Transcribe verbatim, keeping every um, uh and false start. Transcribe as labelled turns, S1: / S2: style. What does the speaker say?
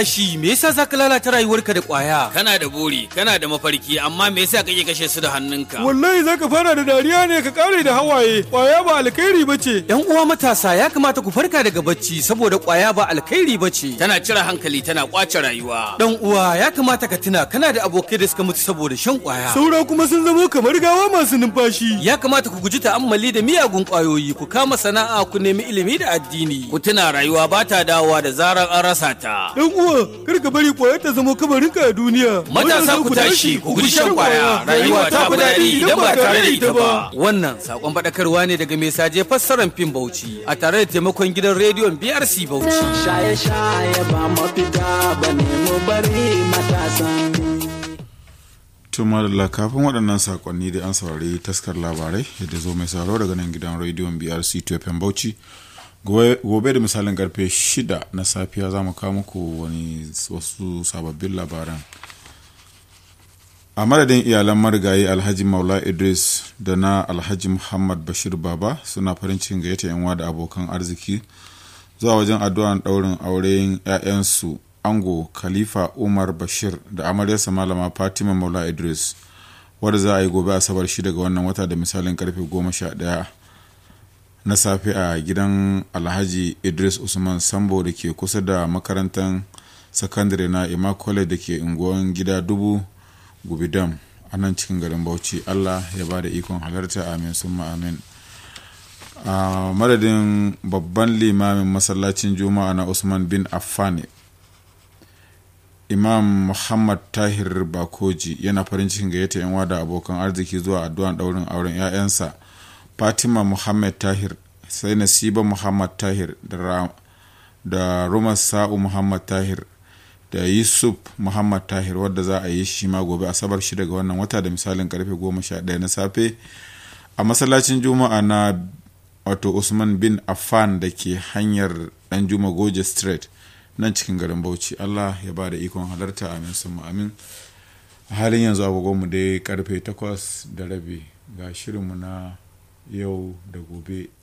S1: Shi me yasa zaka lalata rayuwarka da kwaya?
S2: Kana da buri, kana da mafarki, amma me yasa kake kashe su da hannunka?
S3: Wallahi zaka fara da dariya ne ka kare da hawaye. Kwaya ba alkhairi bace.
S1: Yan uwa matasa ya kamata ku farka daga bacci saboda kwaya ba alkhairi bace.
S2: Tana cire hankali, tana kwace rayuwa.
S1: Dan uwa ya kamata ka tuna kana da abokai da suka mutu saboda shan kwaya.
S3: Saura kuma sun zama kamar gawa masu numfashi.
S1: Ya kamata ku guji ta'ammali da miyagun kwayoyi, ku kama sana'a, ku nemi ilimi da addini.
S2: Ku tuna rayuwa ba ta dawowa da zarar an rasa ta.
S3: Dan uwa kar ka bari kwaya ta zama kabarinka a duniya.
S2: Matasa ku tashi ku guji shan kwaya. Rayuwa ta fi daɗi idan ba tare da ita ba.
S1: Wannan sakon faɗakarwa ne daga mai saje fassarar fim Bauchi a tare da taimakon gidan rediyon B R C Bauchi.
S4: Shaye-shaye ba mafita ba ne mu bari matasan.
S5: Tuma da kafin waɗannan sakonni da an saurari taskar labarai yadda zo mai sauraro daga nan gidan rediyon B R C T F M Bauchi. Gobe da misalin karfe shida na safiya za mu kawo muku wani wasu sababbin labaran. A madadin iyalan marigayi Alhaji Maula Idris da na Alhaji Muhammad Bashir Baba suna farin cikin gayyata yan da abokan arziki zuwa wajen addu'an ɗaurin auren 'ya'yansu ango Khalifa Umar Bashir da amaryarsa malama Fatima Maula Idris, wadda za a yi gobe asabar shida ga wannan wata da misalin karfe goma sha ɗaya na safe a gidan Alhaji Idris Usman Sambo da ke kusa da makarantar sakandare na Immaculate da ke unguwan gida dubu Gubidam a nan cikin garin Bauchi. Allah ya ba da ikon halarta, amin summa amin. A madadin babban limamin masallacin Juma'a na Usman bin Affan, Imam Muhammad Tahir Bakoji yana farin cikin gayyata yan da abokan arziki zuwa addu'an daurin auren 'ya'yansa Fatima Muhammad Tahir, sai Nasiba Muhammad Tahir da Ruma Sa'u Muhammad Tahir da Yusuf Muhammad Tahir, wadda za a yi shi ma gobe asabar shi daga wannan wata da misalin karfe goma sha ɗaya na safe a masallacin Juma'a na wato Usman bin Affan da ke hanyar Dan Juma Goje Street nan cikin garin Bauchi. Allah ya ba da ikon halarta, amin summa amin. A halin yanzu agogonmu dai karfe takwas da rabi ga shirinmu na yau da gobe.